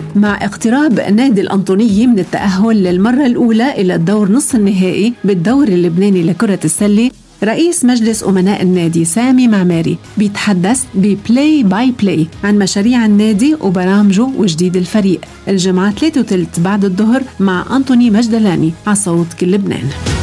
مع اقتراب نادي الأنطونية من التأهل للمرة الأولى إلى الدور نصف النهائي بالدور اللبناني لكرة السلة، رئيس مجلس أمناء النادي سامي معماري بيتحدث ببلاي باي بلاي عن مشاريع النادي وبرامجه وجديد الفريق الجمعة 3:03 بعد الظهر مع أنطوني مجدلاني على صوت كل لبنان.